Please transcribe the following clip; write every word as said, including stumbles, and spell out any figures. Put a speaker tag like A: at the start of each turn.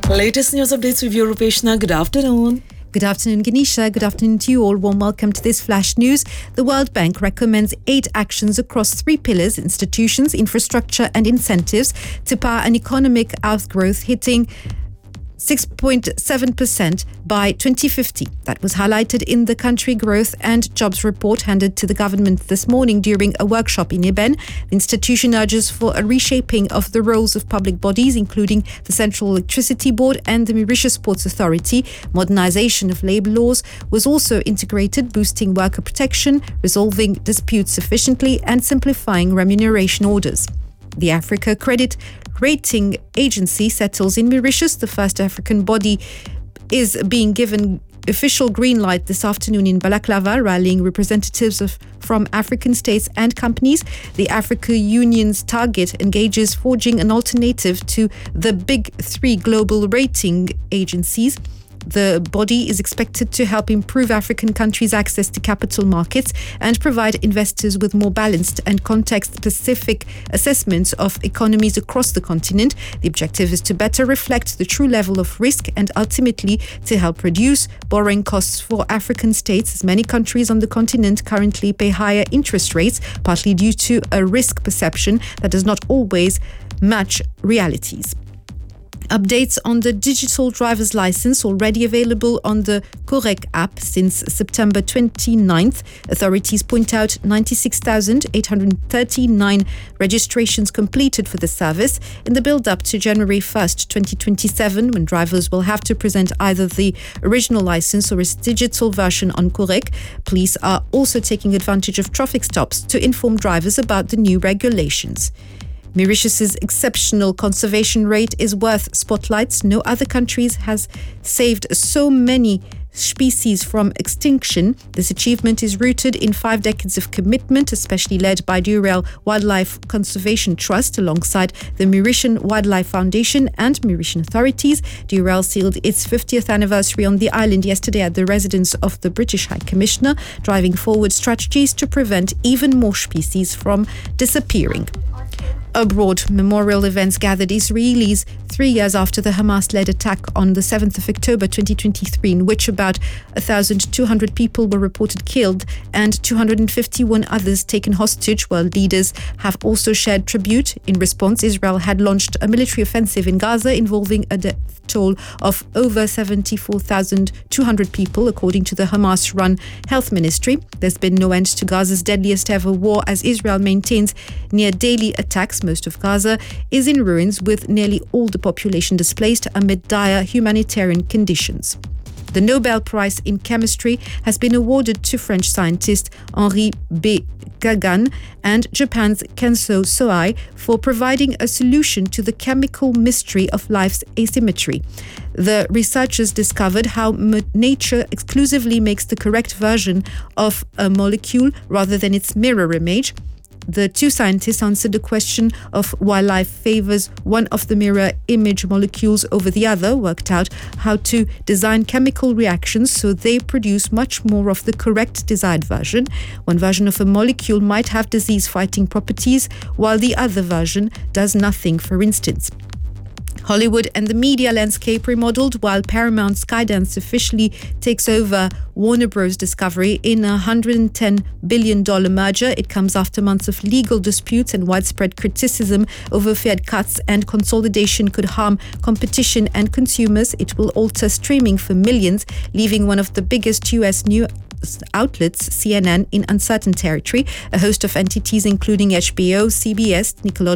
A: Latest news updates with you, Rupeshna. Good afternoon.
B: Good afternoon, Ganesha. Good afternoon to you all. Warm welcome to this flash news. The World Bank recommends eight actions across three pillars: institutions, infrastructure and incentives to power an economic outgrowth hitting six point seven percent by twenty fifty. That was highlighted in the Country Growth and Jobs Report handed to the government this morning during a workshop in Eben. The institution urges for a reshaping of the roles of public bodies, including the Central Electricity Board and the Mauritius Ports Authority. Modernization of labour laws was also integrated, boosting worker protection, resolving disputes efficiently and simplifying remuneration orders. The Africa Credit Rating Agency settles in Mauritius. The first African body is being given official green light this afternoon in Balaklava, rallying representatives of from African states and companies. The Africa Union's target engages forging an alternative to the big three global rating agencies. The body is expected to help improve African countries' access to capital markets and provide investors with more balanced and context-specific assessments of economies across the continent. The objective is to better reflect the true level of risk and ultimately to help reduce borrowing costs for African states, as many countries on the continent currently pay higher interest rates, partly due to a risk perception that does not always match realities. Updates on the digital driver's license already available on the Correc app since September twenty-ninth. Authorities point out ninety-six thousand eight hundred thirty-nine registrations completed for the service in the build-up to January first, twenty twenty-seven, when drivers will have to present either the original license or its digital version on Correc. Police are also taking advantage of traffic stops to inform drivers about the new regulations. Mauritius's exceptional conservation rate is worth spotlights. No other country has saved so many species from extinction. This achievement is rooted in five decades of commitment, especially led by Durell Wildlife Conservation Trust alongside the Mauritian Wildlife Foundation and Mauritian authorities. Durell sealed its fiftieth anniversary on the island yesterday at the residence of the British High Commissioner, driving forward strategies to prevent even more species from disappearing. Abroad, memorial events gathered Israelis three years after the Hamas-led attack on the seventh of October twenty twenty-three, in which about one thousand two hundred people were reported killed and two hundred fifty-one others taken hostage. World leaders have also shared tribute. In response, Israel had launched a military offensive in Gaza involving a death toll of over seventy-four thousand two hundred people, according to the Hamas-run health ministry. There's been no end to Gaza's deadliest ever war, as Israel maintains near daily attacks. Most of Gaza is in ruins, with nearly all the population displaced amid dire humanitarian conditions. The Nobel Prize in Chemistry has been awarded to French scientist Henri B. Kagan and Japan's Kenzo Soai for providing a solution to the chemical mystery of life's asymmetry. The researchers discovered how m- nature exclusively makes the correct version of a molecule rather than its mirror image. The two scientists answered the question of why life favors one of the mirror image molecules over the other, worked out how to design chemical reactions so they produce much more of the correct desired version. One version of a molecule might have disease-fighting properties, while the other version does nothing, for instance. Hollywood and the media landscape remodeled, while Paramount Skydance officially takes over Warner Bros. Discovery in a one hundred ten billion dollars merger. It comes after months of legal disputes and widespread criticism over feared cuts, and consolidation could harm competition and consumers. It will alter streaming for millions, leaving one of the biggest U S news outlets, C N N, in uncertain territory. A host of entities including H B O, C B S, Nickelodeon,